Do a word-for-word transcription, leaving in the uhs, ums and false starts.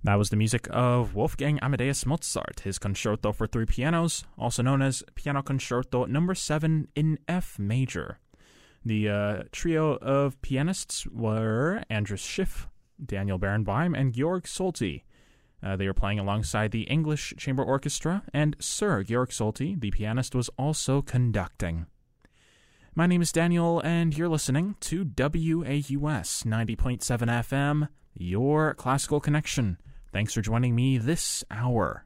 That was the music of Wolfgang Amadeus Mozart, his Concerto for Three Pianos, also known as Piano Concerto Number seven in F major. The uh, trio of pianists were Andras Schiff, Daniel Barenboim, and Georg Solti. Uh, they were playing alongside the English Chamber Orchestra, and Sir Georg Solti, the pianist, was also conducting. My name is Daniel, and you're listening to W A U S ninety point seven F M, your classical connection. Thanks for joining me this hour.